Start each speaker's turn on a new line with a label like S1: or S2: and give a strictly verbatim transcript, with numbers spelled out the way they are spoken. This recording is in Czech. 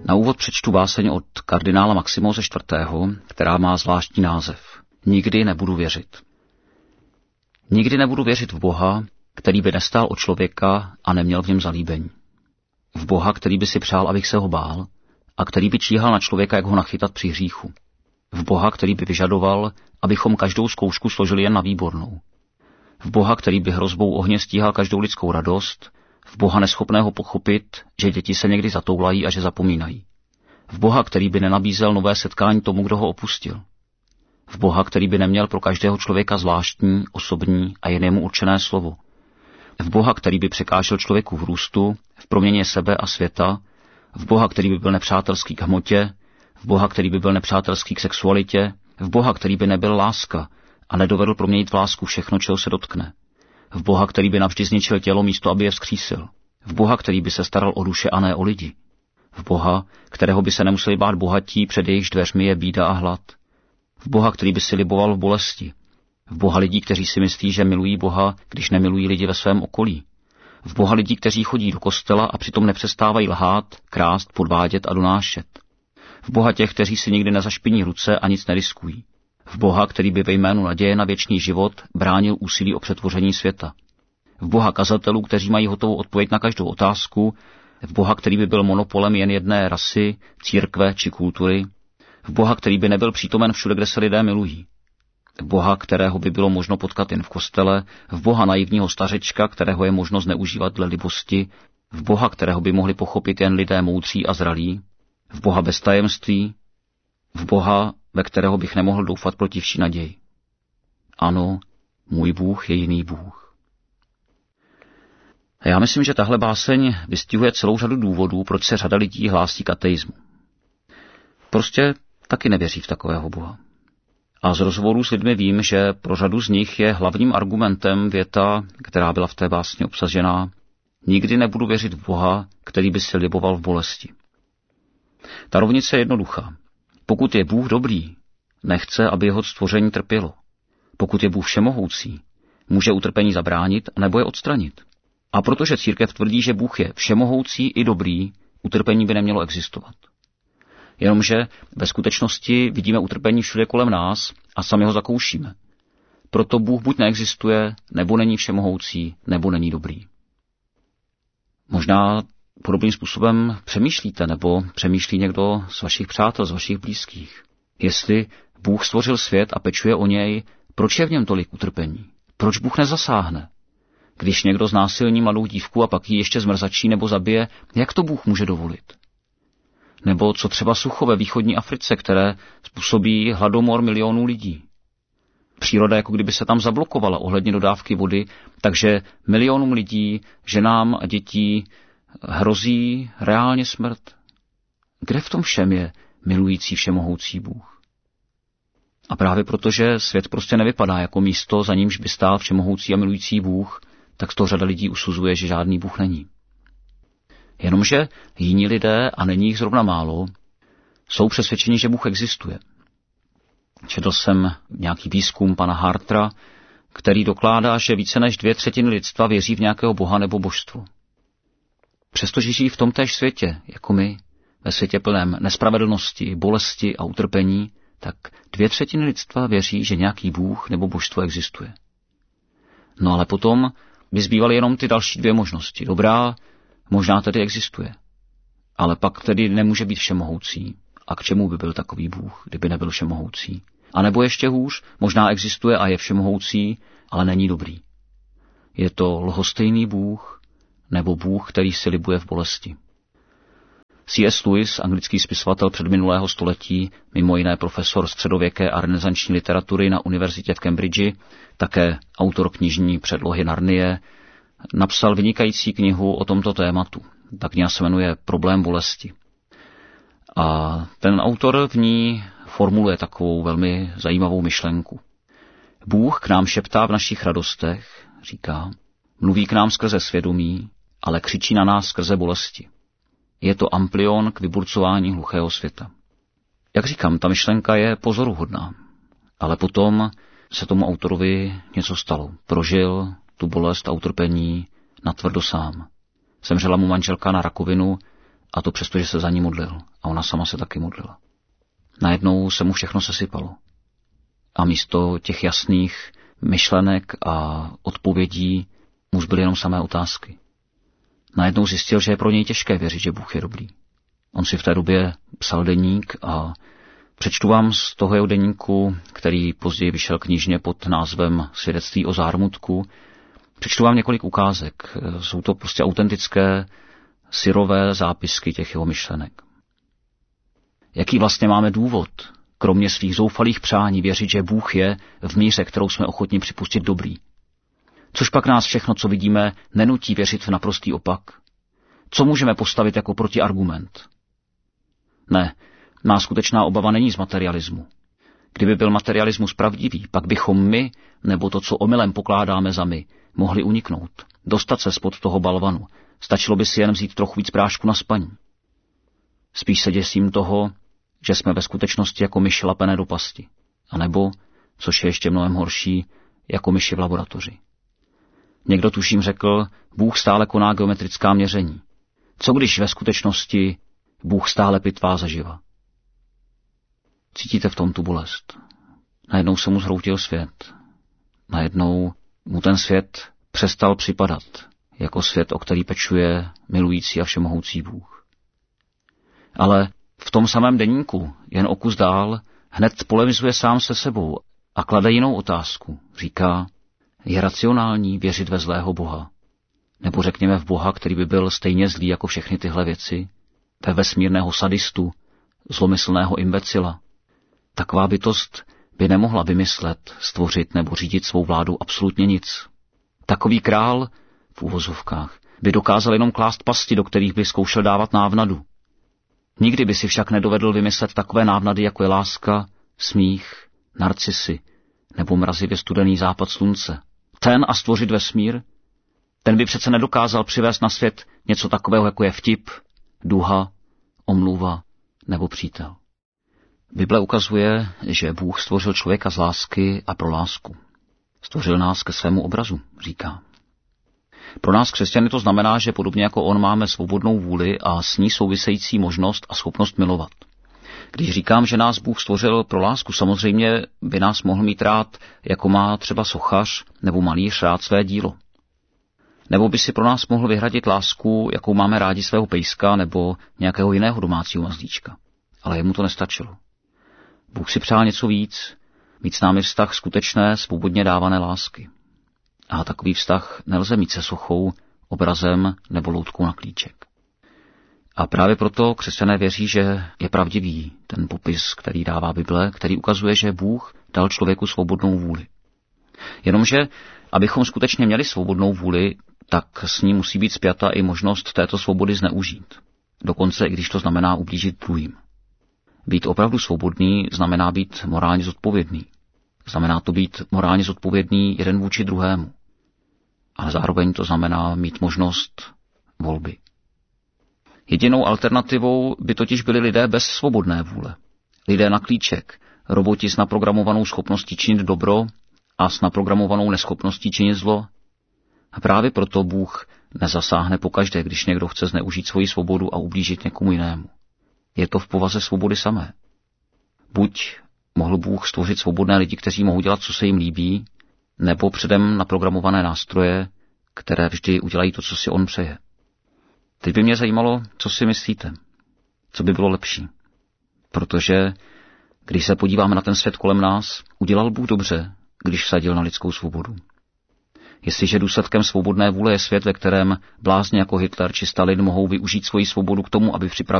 S1: Na úvod přečtu báseň od kardinála Maximose čtvrtého., která má zvláštní název. Nikdy nebudu věřit. Nikdy nebudu věřit v Boha, který by nestál o člověka a neměl v něm zalíbení. V Boha, který by si přál, abych se ho bál, a který by číhal na člověka, jak ho nachytat při hříchu. V Boha, který by vyžadoval, abychom každou zkoušku složili jen na výbornou. V Boha, který by hrozbou ohně stíhal každou lidskou radost, v Boha neschopného pochopit, že děti se někdy zatoulají a že zapomínají. V Boha, který by nenabízel nové setkání tomu, kdo ho opustil. V Boha, který by neměl pro každého člověka zvláštní, osobní a jen jemu určené slovo. V Boha, který by překážel člověku v růstu, v proměně sebe a světa, v Boha, který by byl nepřátelský k hmotě, v Boha, který by byl nepřátelský k sexualitě, v Boha, který by nebyl láska a nedovedl proměnit v lásku všechno, čeho se dotkne. V Boha, který by navždy zničil tělo místo, aby je vzkřísil. V Boha, který by se staral o duše a ne o lidi. V Boha, kterého by se nemuseli bát bohatí, před jejichž dveřmi je bída a hlad. V Boha, který by si liboval v bolesti. V Boha lidí, kteří si myslí, že milují Boha, když nemilují lidi ve svém okolí. V Boha lidí, kteří chodí do kostela a přitom nepřestávají lhát, krást, podvádět a donášet. V Boha těch, kteří si nikdy nezašpiní ruce a nic neriskují. V Boha, který by ve jménu naděje na věčný život bránil úsilí o přetvoření světa. V Boha kazatelů, kteří mají hotovou odpověď na každou otázku. V Boha, který by byl monopolem jen jedné rasy, církve či kultury. V Boha, který by nebyl přítomen všude, kde se lidé milují. V Boha, kterého by bylo možno potkat jen v kostele, v Boha naivního stařečka, kterého je možno zneužívat dle libosti, v Boha, kterého by mohli pochopit jen lidé moudří a zralí, v Boha bez tajemství, v Boha, ve kterého bych nemohl doufat proti vší naději. Ano, můj Bůh je jiný Bůh. A já myslím, že tahle báseň vystihuje celou řadu důvodů, proč se řada lidí hlásí k ateismu. Prostě taky nevěří v takového Boha. A z rozhovorů s lidmi vím, že pro řadu z nich je hlavním argumentem věta, která byla v té básni obsažená: nikdy nebudu věřit v Boha, který by si liboval v bolesti. Ta rovnice je jednoduchá. Pokud je Bůh dobrý, nechce, aby jeho stvoření trpělo. Pokud je Bůh všemohoucí, může utrpení zabránit nebo je odstranit. A protože církev tvrdí, že Bůh je všemohoucí i dobrý, utrpení by nemělo existovat. Jenomže ve skutečnosti vidíme utrpení všude kolem nás a sami ho zakoušíme. Proto Bůh buď neexistuje, nebo není všemohoucí, nebo není dobrý. Možná podobným způsobem přemýšlíte, nebo přemýšlí někdo z vašich přátel, z vašich blízkých. Jestli Bůh stvořil svět a pečuje o něj, proč je v něm tolik utrpení? Proč Bůh nezasáhne? Když někdo znásilní mladou dívku a pak ji ještě zmrzačí nebo zabije, jak to Bůh může dovolit? Nebo co třeba sucho ve východní Africe, které způsobí hladomor milionů lidí. Příroda jako kdyby se tam zablokovala ohledně dodávky vody, takže milionům lidí, ženám a dětí hrozí reálně smrt. Kde v tom všem je milující všemohoucí Bůh? A právě protože svět prostě nevypadá jako místo, za nímž by stál všemohoucí a milující Bůh, tak z toho řada lidí usuzuje, že žádný Bůh není. Jenomže jiní lidé, a není jich zrovna málo, jsou přesvědčeni, že Bůh existuje. Četl jsem nějaký výzkum pana Hartra, který dokládá, že více než dvě třetiny lidstva věří v nějakého boha nebo božstvo. Přestože žijí v tomtéž světě, jako my, ve světě plném nespravedlnosti, bolesti a utrpení, tak dvě třetiny lidstva věří, že nějaký bůh nebo božstvo existuje. No ale potom by zbývaly jenom ty další dvě možnosti. Dobrá, možná tedy existuje, ale pak tedy nemůže být všemohoucí. A k čemu by byl takový bůh, kdyby nebyl všemohoucí? A nebo ještě hůř, možná existuje a je všemohoucí, ale není dobrý. Je to lhostejný bůh, nebo bůh, který si libuje v bolesti. C S Lewis, anglický spisovatel předminulého století, mimo jiné profesor středověké a renesanční literatury na univerzitě v Cambridge, také autor knižní předlohy Narnie, napsal vynikající knihu o tomto tématu. Ta kniha se jmenuje Problém bolesti. A ten autor v ní formuluje takovou velmi zajímavou myšlenku. Bůh k nám šeptá v našich radostech, říká, mluví k nám skrze svědomí, ale křičí na nás skrze bolesti. Je to amplion k vyburcování hluchého světa. Jak říkám, ta myšlenka je pozoruhodná, ale potom se tomu autorovi něco stalo. Prožil tu bolest a utrpení natvrdo sám. Zemřela mu manželka na rakovinu A to přesto, že se za ní modlil. A ona sama se taky modlila. Najednou se mu všechno sesypalo. A místo těch jasných myšlenek a odpovědí mu zbyly jenom samé otázky. Najednou zjistil, že je pro něj těžké věřit, že Bůh je dobrý. On si v té době psal deník a přečtu vám z toho jeho deníku, který později vyšel knižně pod názvem Svědectví o zármutku. Přečtu vám několik ukázek. Jsou to prostě autentické, syrové zápisky těch jeho myšlenek. Jaký vlastně máme důvod, kromě svých zoufalých přání, věřit, že Bůh je v míře, kterou jsme ochotni připustit dobrý? Což pak nás všechno, co vidíme, nenutí věřit v naprostý opak? Co můžeme postavit jako protiargument? Ne, má skutečná obava není z materialismu. Kdyby byl materialismus pravdivý, pak bychom my, nebo to, co omylem pokládáme za my, mohli uniknout, dostat se spod toho balvanu. Stačilo by si jen vzít trochu víc prášku na spaní. Spíš se děsím toho, že jsme ve skutečnosti jako myši lapené do pasti. A nebo, což je ještě mnohem horší, jako myši v laboratoři. Někdo tuším řekl, Bůh stále koná geometrická měření. Co když ve skutečnosti Bůh stále pitvá zaživa? Cítíte v tom tu bolest. Najednou se mu zhroutil svět. Najednou mu ten svět přestal připadat jako svět, o který pečuje milující a všemohoucí Bůh. Ale v tom samém deníku, jen o kus dál, hned polemizuje sám se sebou a klade jinou otázku. Říká, je racionální věřit ve zlého Boha? Nebo řekněme v Boha, který by byl stejně zlý jako všechny tyhle věci? Ve vesmírného sadistu, zlomyslného imbecila? Taková bytost by nemohla vymyslet, stvořit nebo řídit svou vládu absolutně nic. Takový král, v uvozovkách, by dokázal jenom klást pasti, do kterých by zkoušel dávat návnadu. Nikdy by si však nedovedl vymyslet takové návnady, jako je láska, smích, narcisy nebo mrazivě studený západ slunce. Ten a stvořit vesmír, ten by přece nedokázal přivést na svět něco takového, jako je vtip, duha, omluva nebo přítel. Bible ukazuje, že Bůh stvořil člověka z lásky a pro lásku. Stvořil nás ke svému obrazu, říká. Pro nás křesťany to znamená, že podobně jako on máme svobodnou vůli a s ní související možnost a schopnost milovat. Když říkám, že nás Bůh stvořil pro lásku, samozřejmě by nás mohl mít rád, jako má třeba sochař nebo malíř rád své dílo. Nebo by si pro nás mohl vyhradit lásku, jakou máme rádi svého pejska nebo nějakého jiného domácího mazlíčka. Ale jemu to nestačilo. Bůh si přál něco víc, mít s námi vztah skutečné, svobodně dávané lásky. A takový vztah nelze mít se sochou, obrazem nebo loutkou na klíček. A právě proto křesťané věří, že je pravdivý ten popis, který dává Bible, který ukazuje, že Bůh dal člověku svobodnou vůli. Jenomže, abychom skutečně měli svobodnou vůli, tak s ní musí být spjata i možnost této svobody zneužít. Dokonce i když to znamená ublížit druhým. Být opravdu svobodný znamená být morálně zodpovědný. Znamená to být morálně zodpovědný jeden vůči druhému. Ale zároveň to znamená mít možnost volby. Jedinou alternativou by totiž byli lidé bez svobodné vůle. Lidé na klíček, roboti s naprogramovanou schopností činit dobro a s naprogramovanou neschopností činit zlo. A právě proto Bůh nezasáhne pokaždé, když někdo chce zneužít svoji svobodu a ublížit někomu jinému. Je to v povaze svobody samé. Buď mohl Bůh stvořit svobodné lidi, kteří mohou dělat, co se jim líbí, nebo předem naprogramované nástroje, které vždy udělají to, co si on přeje. Teď by mě zajímalo, co si myslíte, co by bylo lepší. Protože, když se podíváme na ten svět kolem nás, udělal Bůh dobře, když vsadil na lidskou svobodu. Jestliže důsledkem svobodné vůle je svět, ve kterém blázni jako Hitler či Stalin mohou využít svoji svobodu k tomu, aby připravili